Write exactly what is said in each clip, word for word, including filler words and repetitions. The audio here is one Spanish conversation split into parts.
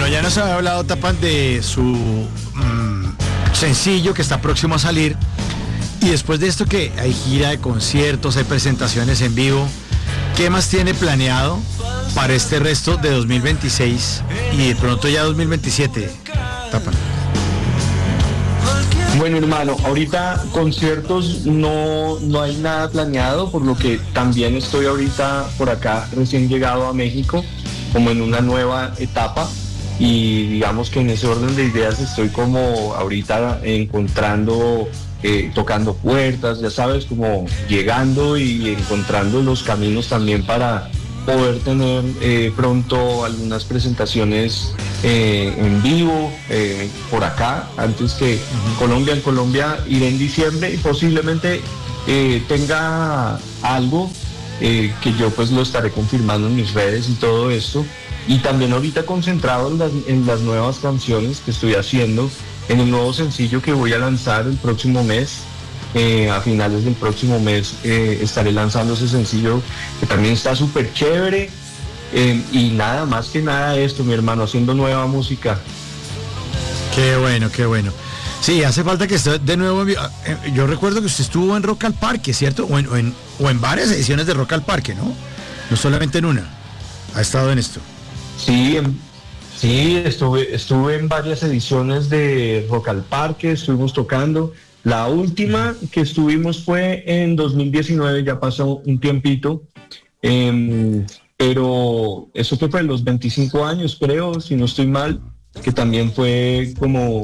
Bueno, ya nos había hablado, Tapan, de su mmm, sencillo que está próximo a salir. Y después de esto, que hay gira de conciertos, hay presentaciones en vivo, ¿qué más tiene planeado para este resto de dos mil veintiséis y de pronto ya dos mil veintisiete, Tapan? Bueno, hermano, ahorita conciertos no, no hay nada planeado, por lo que también estoy ahorita por acá recién llegado a México, como en una nueva etapa, y digamos que en ese orden de ideas estoy como ahorita encontrando, eh, tocando puertas, ya sabes, como llegando y encontrando los caminos también para poder tener eh, pronto algunas presentaciones eh, en vivo eh, por acá, antes que uh-huh. Colombia. En Colombia iré en diciembre y posiblemente eh, tenga algo eh, que yo pues lo estaré confirmando en mis redes y todo esto, y también ahorita concentrado en las, en las nuevas canciones que estoy haciendo, en el nuevo sencillo que voy a lanzar el próximo mes. Eh, a finales del próximo mes eh, estaré lanzando ese sencillo que también está súper chévere, eh, y nada más que nada esto, mi hermano, haciendo nueva música. Qué bueno, qué bueno. Sí, hace falta que esté de nuevo. Yo recuerdo que usted estuvo en Rock al Parque, ¿cierto? O en, o en, o en varias ediciones de Rock al Parque, ¿no? No solamente en una. Ha estado en esto. Sí, en, sí, estuve, estuve en varias ediciones de Rock al Parque, estuvimos tocando. La última que estuvimos fue en dos mil diecinueve, ya pasó un tiempito, eh, pero eso que fue los veinticinco años, creo, si no estoy mal, que también fue como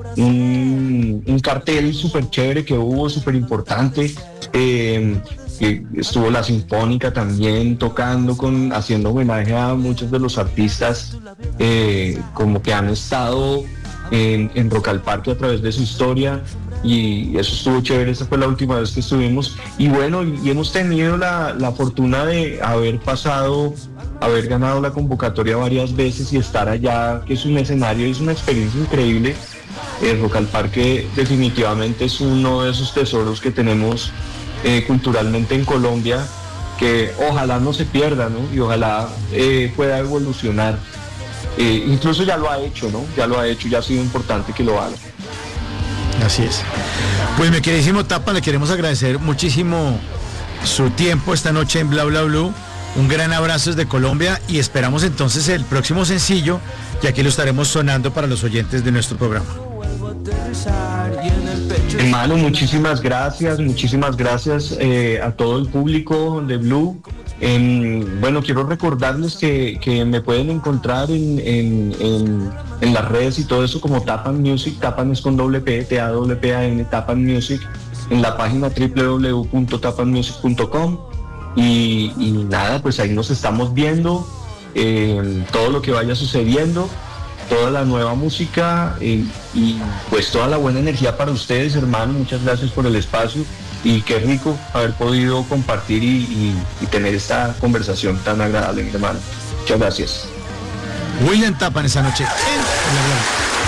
un, un cartel súper chévere que hubo, súper importante. Eh, que estuvo la Sinfónica también tocando, con, haciendo homenaje a muchos de los artistas eh, como que han estado en, en Rock al Parque a través de su historia. Y eso estuvo chévere. Esa fue la última vez que estuvimos, y bueno, y hemos tenido la, la fortuna de haber pasado, haber ganado la convocatoria varias veces y estar allá, que es un escenario, es una experiencia increíble. El Rock al Parque definitivamente es uno de esos tesoros que tenemos eh, culturalmente en Colombia, que ojalá no se pierda, ¿no? Y ojalá eh, pueda evolucionar. Eh, incluso ya lo ha hecho, ¿no? Ya lo ha hecho, ya ha sido importante que lo haga. Así es. Pues mi queridísimo Tapa, le queremos agradecer muchísimo su tiempo esta noche en Bla Bla Blue. Un gran abrazo desde Colombia y esperamos entonces el próximo sencillo, y aquí lo estaremos sonando para los oyentes de nuestro programa. Hermano, muchísimas gracias, muchísimas gracias eh, a todo el público de Blue. Eh, bueno, quiero recordarles que, que me pueden encontrar en, en, en, en las redes y todo eso como Tapan Music. Tapan es con doble P, T A P P A N, Tapan Music, en la página doble u doble u doble u punto tapan music punto com, y, y nada, pues ahí nos estamos viendo, eh, todo lo que vaya sucediendo, toda la nueva música, eh, y pues toda la buena energía para ustedes, hermano. Muchas gracias por el espacio, y qué rico haber podido compartir y, y, y tener esta conversación tan agradable, mi hermano. Muchas gracias. William Tapan esta noche en